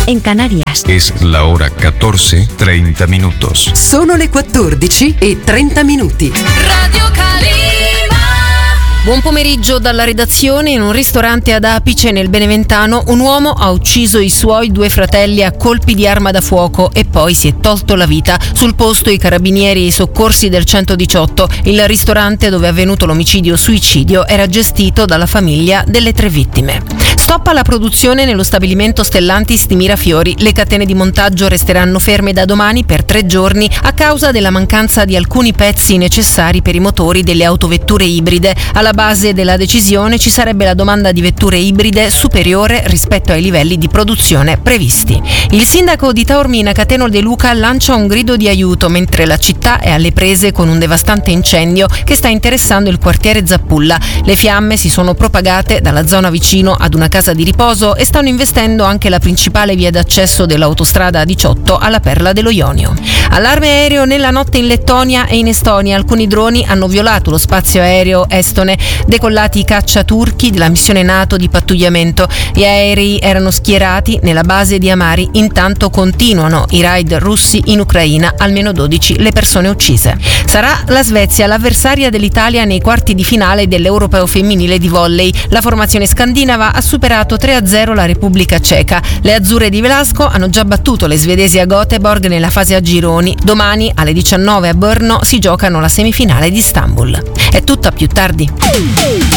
en Canarias. Es la hora 14:30 minutos. Sono le 14:30. Radio Calima. Buon pomeriggio dalla redazione. In un ristorante ad Apice, nel Beneventano, un uomo ha ucciso i suoi 2 fratelli a colpi di arma da fuoco e poi si è tolto la vita. Sul posto i carabinieri e i soccorsi del 118. Il ristorante dove è avvenuto l'omicidio-suicidio era gestito dalla famiglia delle 3 vittime. Stop alla produzione nello stabilimento Stellantis di Mirafiori. Le catene di montaggio resteranno ferme da domani per 3 giorni a causa della mancanza di alcuni pezzi necessari per i motori delle autovetture ibride. Alla base della decisione ci sarebbe la domanda di vetture ibride superiore rispetto ai livelli di produzione previsti. Il sindaco di Taormina, Cateno De Luca, lancia un grido di aiuto mentre la città è alle prese con un devastante incendio che sta interessando il quartiere Zappulla. Le fiamme si sono propagate dalla zona vicino ad una casa di riposo e stanno investendo anche la principale via d'accesso dell'autostrada A18 alla Perla dello Ionio. Allarme aereo nella notte in Lettonia e in Estonia. Alcuni droni hanno violato lo spazio aereo estone. Decollati i caccia turchi della missione NATO di pattugliamento. Gli aerei erano schierati nella base di Amari. Intanto continuano i raid russi in Ucraina, almeno 12 le persone uccise. Sarà la Svezia l'avversaria dell'Italia nei quarti di finale dell'Europeo femminile di volley. La formazione scandinava ha superato 3-0 la Repubblica Ceca. Le azzurre di Velasco hanno già battuto le svedesi a Göteborg nella fase a gironi. Domani alle 19 a Brno si giocano la semifinale di Istanbul. È tutto, a più tardi.